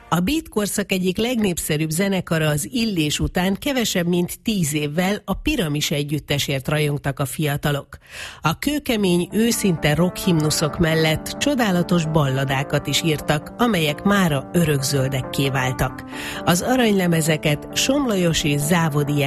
A beat korszak egyik legnépszerűbb zenekara az Illés után kevesebb mint 10 évvel a Piramis együttesért rajongtak a fiatalok. A kőkemény, őszinte rock himnuszok mellett csodálatos balladákat is írtak, amelyek mára örökzöldekké váltak. Az aranylemezeket Somlajos és Závodi